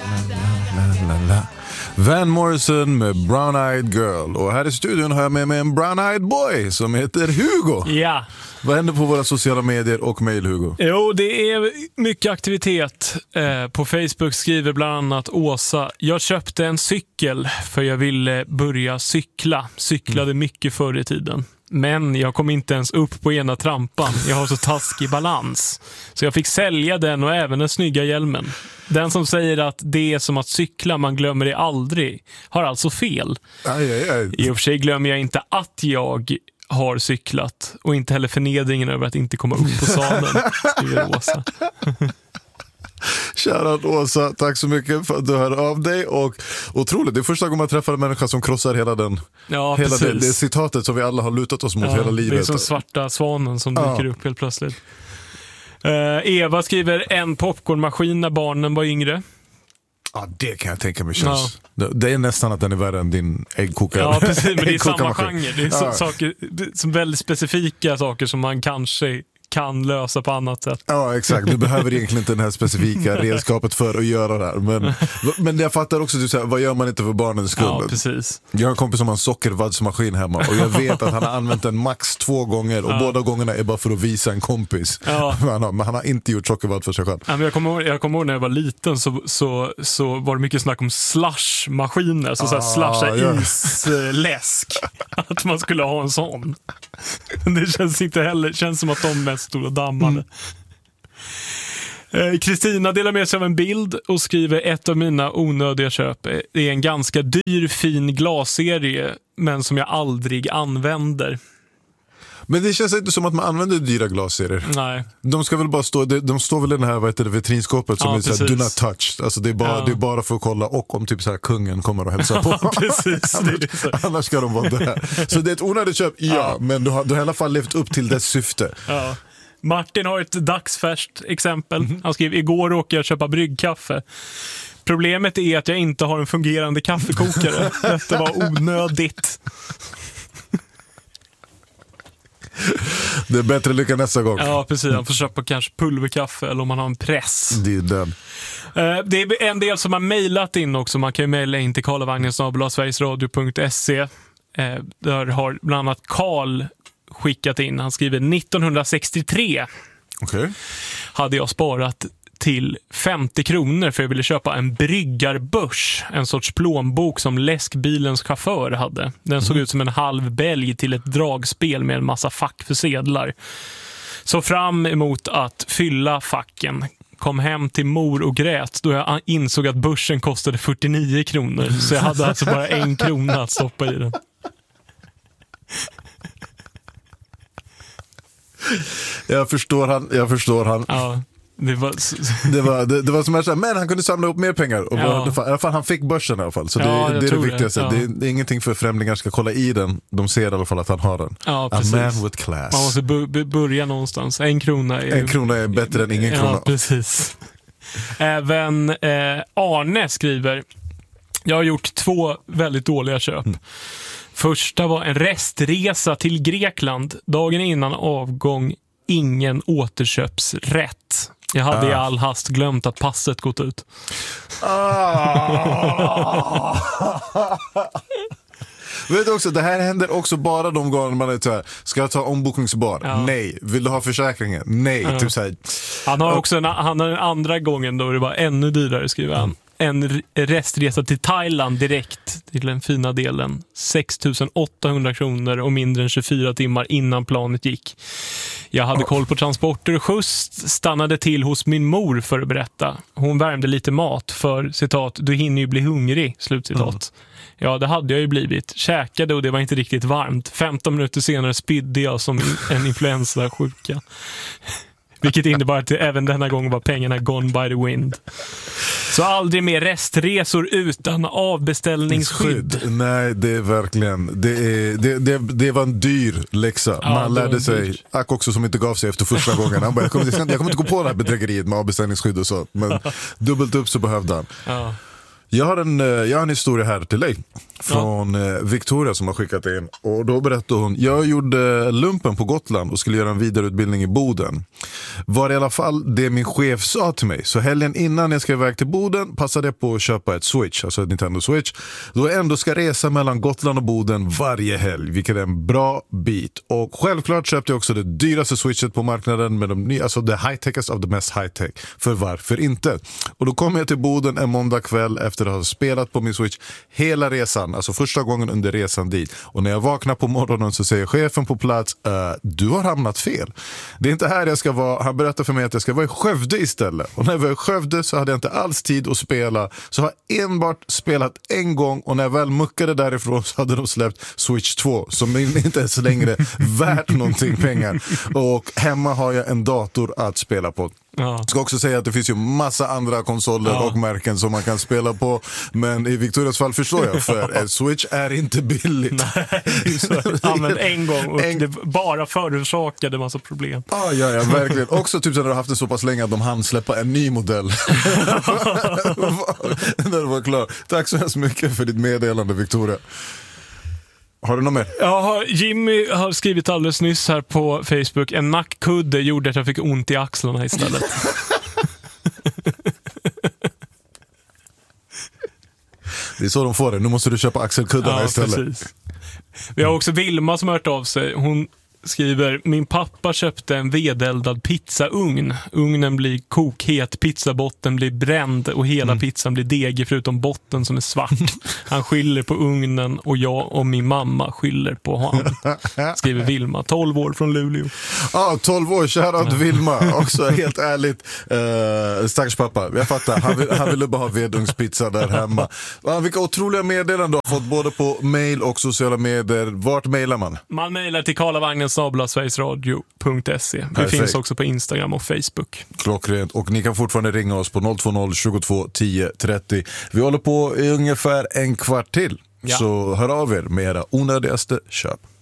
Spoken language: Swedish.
Van Morrison med Brown Eyed Girl. Och här i studion har jag med mig en Brown Eyed Boy som heter Hugo. Ja. Vad händer på våra sociala medier och mejl, Hugo? Jo, det är mycket aktivitet. På Facebook skriver bland annat Åsa: jag köpte en cykel för jag ville börja cykla. Cyklade mycket förr i tiden. Men jag kom inte ens upp på ena trampan. Jag har så taskig balans. Så jag fick sälja den och även den snygga hjälmen. Den som säger att det är som att cykla, man glömmer det aldrig, har alltså fel. I och för sig glömmer jag inte att jag har cyklat. Och inte heller förnedringen över att inte komma upp på sadeln, skriver Åsa. Shoutout Åsa, tack så mycket för att du hör av dig. Och otroligt, det är första gången man träffar en människa som krossar hela det citatet som vi alla har lutat oss mot hela livet. Det är som svarta svanen som dyker upp helt plötsligt. Eva skriver: en popcornmaskin när barnen var yngre. Ja, det kan jag tänka mig känns. Ja. Det är nästan att den är värre än din äggkokare. Ja, precis, men det är samma genre. Det är saker, som väldigt specifika saker som man kanske kan lösa på annat sätt. Ja, exakt. Du behöver egentligen inte den här specifika redskapet för att göra det här. Men jag fattar också, vad gör man inte för barnens skull? Ja, precis. Jag har en kompis som har en sockervaddsmaskin hemma och jag vet att han har använt den max 2 gånger och båda gångerna är bara för att visa en kompis. Ja. Men han har inte gjort sockervadd för sig själv. Ja, men jag kommer ihåg när jag var liten så var det mycket snack om slushmaskiner, så slusha isläsk. Att man skulle ha en sån. Det känns inte heller, känns som att de mest stora dammade. Kristina delar med sig av en bild och skriver: ett av mina onödiga köp är en ganska dyr fin glasserie, men som jag aldrig använder. Men det känns inte som att man använder dyra glasserier. Nej. De ska väl bara stå, de står väl i det här vitrinskåpet som är såhär, do not touch. Alltså det är bara för att kolla, och om typ så här kungen kommer och hälsa på. Precis. Annars ska de vara där. Så det är ett onödigt köp, men du har i alla fall levt upp till dess syfte. Ja. Martin har ett dagsfärskt exempel. Han skrev: igår råkade jag köpa bryggkaffe. Problemet är att jag inte har en fungerande kaffekokare. Detta var onödigt. Det är bättre lycka nästa gång. Ja, precis. Han får köpa kanske pulverkaffe eller om man har en press. Det är den. Det är en del som har mejlat in också. Man kan ju mejla in till karlavagnen@sverigesradio.se. Där har bland annat Karl skickat in. Han skriver: 1963 hade jag sparat till 50 kronor för jag ville köpa en bryggarbörs, en sorts plånbok som läskbilens chaufför hade. Den såg ut som en halv bälg till ett dragspel med en massa fack för sedlar. Så fram emot att fylla facken, kom hem till mor och grät då jag insåg att börsen kostade 49 kronor. Så jag hade alltså bara 1 krona att stoppa i den. Jag förstår han. Ja. Det var som jag sa, men han kunde samla upp mer pengar och i alla fall han fick börsen i alla fall. Så det är det viktigaste. Det är ingenting för främlingar ska kolla i den. De ser i alla fall att han har den. Ja, a man with class. Man måste börja någonstans. 1 krona är bättre än ingen krona. Ja, precis. Även Arne skriver: jag har gjort 2 väldigt dåliga köp. Första var en restresa till Grekland. Dagen innan avgång, ingen återköpsrätt. Jag hade i all hast glömt att passet gått ut. Vet du också, det här händer också bara de gånger man är så här: ska jag ta ombokningsbar? Nej. Vill du ha försäkringen? Nej. Typ så här. Han har också han har den andra gången då det var ännu dyrare, skriver han. En restresa till Thailand direkt till den fina delen. 6 800 kronor och mindre än 24 timmar innan planet gick. Jag hade koll på transporter och skjuts, stannade till hos min mor för att berätta. Hon värmde lite mat för, citat, du hinner ju bli hungrig, slutcitat. Ja, det hade jag ju blivit. Käkade och det var inte riktigt varmt. 15 minuter senare spydde jag som en influensa-sjuka. Vilket innebar att även denna gång var pengarna gone by the wind. Så aldrig mer restresor utan avbeställningsskydd. Nej, det är verkligen det var en dyr läxa. Man lärde sig, Ack också som inte gav sig efter första gången. Han bara, jag kommer inte gå på det här bedrägeriet med avbeställningsskydd och så. Men dubbelt upp så behövde han. Jag har en historia här till dig. från Victoria som har skickat in. Och då berättade hon, jag gjorde lumpen på Gotland och skulle göra en vidareutbildning i Boden. Var i alla fall det min chef sa till mig. Så helgen innan jag ska iväg till Boden passade jag på att köpa ett Switch, alltså ett Nintendo Switch. Då jag ändå ska resa mellan Gotland och Boden varje helg, vilket är en bra bit. Och självklart köpte jag också det dyraste Switchet på marknaden med de nya, alltså the high-techest of the mest high-tech. För varför inte? Och då kom jag till Boden en måndag kväll efter att ha spelat på min Switch hela resan, alltså första gången under resan dit. Och när jag vaknar på morgonen så säger chefen på plats, du har hamnat fel. Det är inte här jag ska vara. Han berättar för mig att jag ska vara i Skövde istället. Och när jag var i Skövde så hade jag inte alls tid att spela. Så har jag enbart spelat en gång och när jag väl muckade därifrån så hade de släppt Switch 2 som inte ens längre värt någonting pengar. Och hemma har jag en dator att spela på. Jag ska också säga att det finns ju massa andra konsoler och märken som man kan spela på. Men i Victorias fall förstår jag, för Switch är inte billigt. Använd en gång och det bara förorsakade massa problem. Ja, verkligen. Också typ när du har haft det så pass länge att de hann släppa en ny modell. När det var klar. Tack så hemskt mycket för ditt meddelande, Victoria. Har du något mer? Ja, Jimmy har skrivit alldeles nyss här på Facebook. En nackkudde gjorde att jag fick ont i axlarna istället. Det är så de får det. Nu måste du köpa axelkuddarna istället. Precis. Vi har också Vilma som har hört av sig. Hon skriver, min pappa köpte en vedeldad pizzaugn. Ugnen blir kokhet, pizzabotten blir bränd och hela pizzan blir degig förutom botten som är svart. Han skyller på ugnen och jag och min mamma skyller på honom. Skriver Vilma, 12 år från Luleå. Ja, 12 år, shoutout Vilma. Också helt ärligt, stackars pappa. Jag fattar, han ville bara ha vedugnspizza där hemma. Vilka otroliga meddelanden du har fått både på mail och sociala medier. Vart mailar man? Man mailar till karlavagnen@sverigesradio.se. Det finns också på Instagram och Facebook. Klockrent. Och ni kan fortfarande ringa oss på 020 22 10 30. Vi håller på i ungefär en kvart till. Så hör av er med era onödigaste köp.